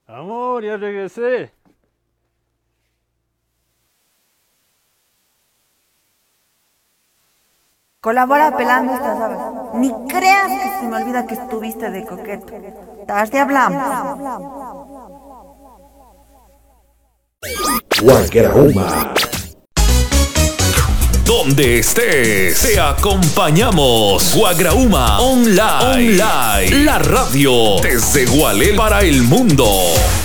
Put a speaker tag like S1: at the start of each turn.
S1: Amor, ya regresé.
S2: Colabora pelando estas habas. Ni creas que se me olvida que estuviste de coqueto. Tarde hablamos.
S3: Guagrauma.
S4: Donde estés, te acompañamos. Guagrauma Online. La radio desde Gualel para el mundo.